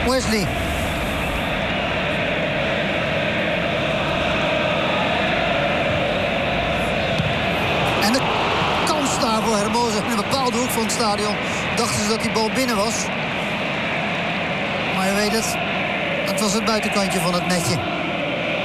Wesley. En de kans daar voor Hermosa in een bepaalde hoek van het stadion. Dachten ze dat die bal binnen was. Maar je weet het. Het was het buitenkantje van het netje.